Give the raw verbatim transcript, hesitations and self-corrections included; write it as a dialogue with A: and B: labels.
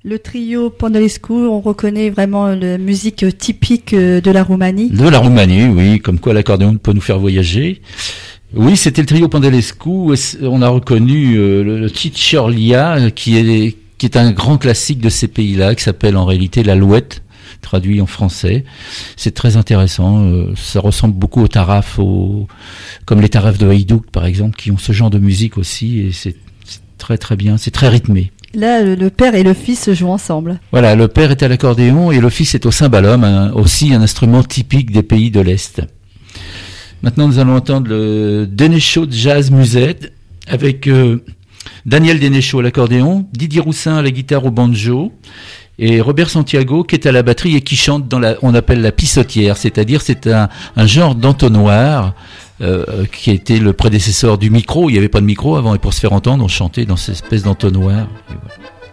A: Le trio Pandalescu, on reconnaît vraiment la musique typique de la Roumanie.
B: De la Roumanie, oui, comme quoi l'accordéon peut nous faire voyager. Oui, c'était le trio Pandalescu. On a reconnu euh, le, le Cicciollia, qui est qui est un grand classique de ces pays-là, qui s'appelle en réalité l'Alouette, traduit en français. C'est très intéressant. Euh, ça ressemble beaucoup aux tarafs, aux, comme les tarafs de Haïdouk, par exemple, qui ont ce genre de musique aussi, et c'est, c'est très très bien. C'est très rythmé.
A: Là, le père et le fils jouent ensemble.
B: Voilà, le père est à l'accordéon et le fils est au cymbalum, un, aussi un instrument typique des pays de l'Est. Maintenant, nous allons entendre le Denesho Jazz Musette avec euh, Daniel Denesho à l'accordéon, Didier Roussin à la guitare au banjo et Robert Santiago qui est à la batterie et qui chante dans la, on appelle la pissotière, c'est-à-dire c'est un, un genre d'entonnoir euh, qui a été le prédécesseur du micro. Il n'y avait pas de micro avant et pour se faire entendre, on chantait dans cette espèce d'entonnoir. Et voilà.